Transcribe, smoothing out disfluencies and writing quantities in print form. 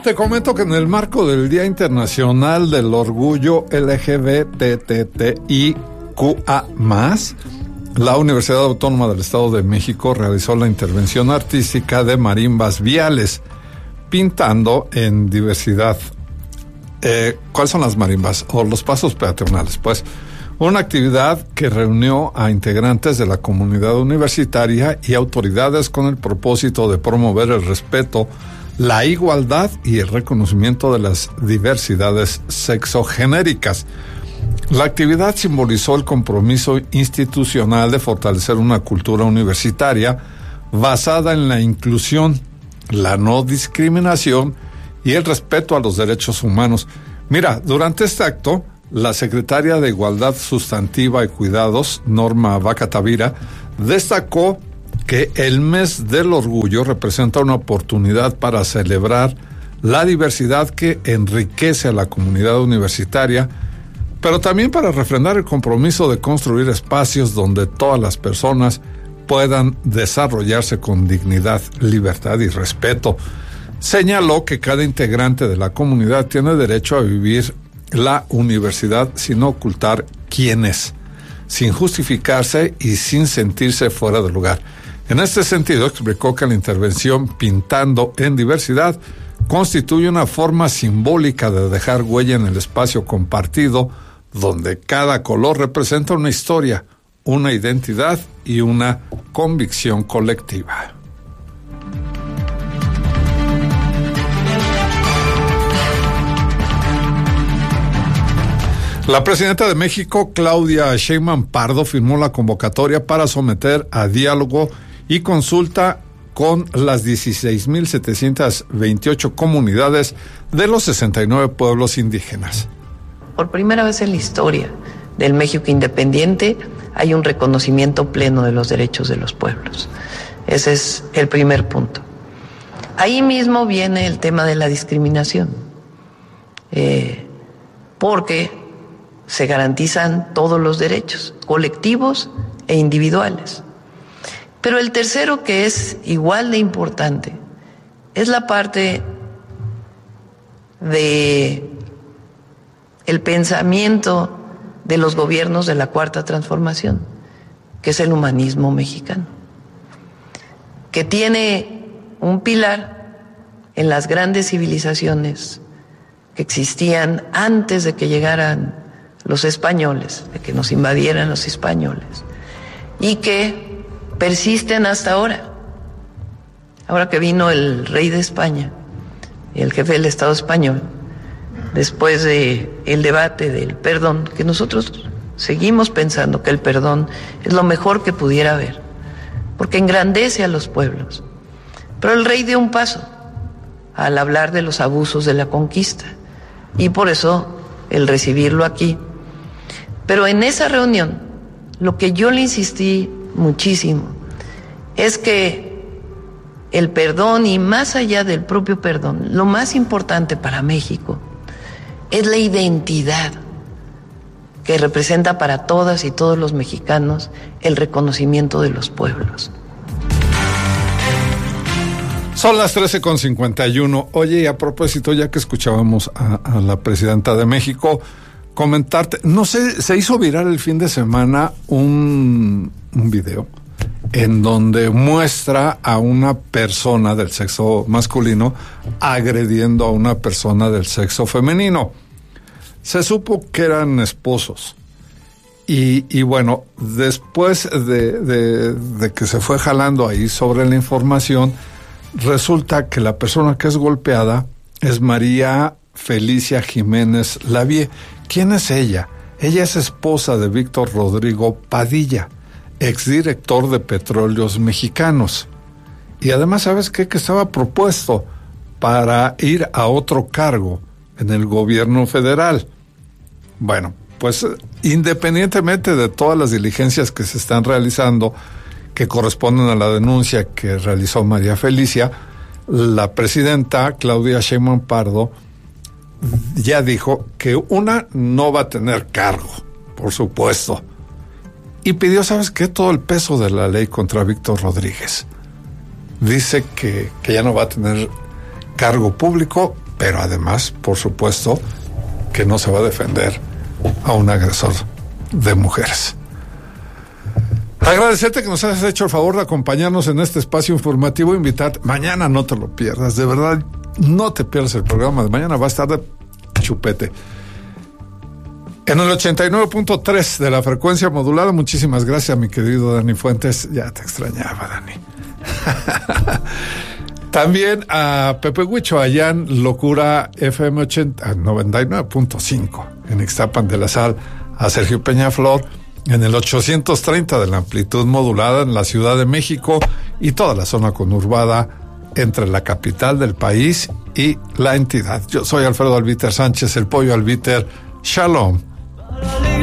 Te comento que en el marco del Día Internacional del Orgullo LGBTTIQA+, la Universidad Autónoma del Estado de México realizó la intervención artística de marimbas viales, pintando en diversidad. ¿Cuáles son las marimbas? O los pasos peatonales. Pues una actividad que reunió a integrantes de la comunidad universitaria y autoridades con el propósito de promover el respeto, la igualdad y el reconocimiento de las diversidades sexogenéricas. La actividad simbolizó el compromiso institucional de fortalecer una cultura universitaria basada en la inclusión, la no discriminación y el respeto a los derechos humanos. Mira, durante este acto, la secretaria de Igualdad Sustantiva y Cuidados, Norma Vaca Tavira, destacó que el mes del orgullo representa una oportunidad para celebrar la diversidad que enriquece a la comunidad universitaria, pero también para refrendar el compromiso de construir espacios donde todas las personas puedan desarrollarse con dignidad, libertad y respeto. Señaló que cada integrante de la comunidad tiene derecho a vivir la universidad sin ocultar quién es, sin justificarse y sin sentirse fuera de lugar. En este sentido, explicó que la intervención Pintando en Diversidad constituye una forma simbólica de dejar huella en el espacio compartido, donde cada color representa una historia, una identidad y una convicción colectiva. La presidenta de México, Claudia Sheinbaum Pardo, firmó la convocatoria para someter a diálogo y consulta con las 16.728 comunidades de los 69 pueblos indígenas. Por primera vez en la historia del México independiente hay un reconocimiento pleno de los derechos de los pueblos. Ese es el primer punto. Ahí mismo viene el tema de la discriminación, porque se garantizan todos los derechos, colectivos e individuales. Pero el tercero, que es igual de importante, es la parte de el pensamiento de los gobiernos de la Cuarta Transformación, que es el humanismo mexicano, que tiene un pilar en las grandes civilizaciones que existían antes de que llegaran los españoles, de que nos invadieran los españoles, y que persisten hasta ahora. Ahora que vino el rey de España y el jefe del Estado español, después de el debate del perdón, que nosotros seguimos pensando que el perdón es lo mejor que pudiera haber, porque engrandece a los pueblos. Pero el rey dio un paso al hablar de los abusos de la conquista, y por eso el recibirlo aquí. Pero en esa reunión, lo que yo le insistí muchísimo es que el perdón, y más allá del propio perdón, lo más importante para México es la identidad que representa para todas y todos los mexicanos el reconocimiento de los pueblos. Son las 13:51. Oye, y a propósito, ya que escuchábamos a la presidenta de México, comentarte, no sé, se hizo viral el fin de semana un video en donde muestra a una persona del sexo masculino agrediendo a una persona del sexo femenino. Se supo que eran esposos. Y bueno, después de que se fue jalando ahí sobre la información, resulta que la persona que es golpeada es María Felicia Jiménez Lavie. ¿Quién es ella? Ella es esposa de Víctor Rodrigo Padilla, exdirector de Petróleos Mexicanos. Y además, ¿sabes qué? Que estaba propuesto para ir a otro cargo en el gobierno federal. Bueno, pues independientemente de todas las diligencias que se están realizando, que corresponden a la denuncia que realizó María Felicia, la presidenta Claudia Sheinbaum Pardo ya dijo que una no va a tener cargo, por supuesto, y pidió, ¿sabes qué?, todo el peso de la ley contra Víctor Rodríguez. Dice que ya no va a tener cargo público, pero además, por supuesto, que no se va a defender a un agresor de mujeres. Agradecerte que nos hayas hecho el favor de acompañarnos en este espacio informativo, invitarte. Mañana no te lo pierdas, de verdad, no te pierdas el programa de mañana, va a estar de chupete. En el 89.3 de la frecuencia modulada, muchísimas gracias, mi querido Dani Fuentes. Ya te extrañaba, Dani. También a Pepe Huicho, allá en Locura FM 99.5, en Ixtapan de la Sal, a Sergio Peñaflor, en el 830 de la amplitud modulada en la Ciudad de México y toda la zona conurbada entre la capital del país y la entidad. Yo soy Alfredo Albiter Sánchez, el Pollo Albiter. Shalom.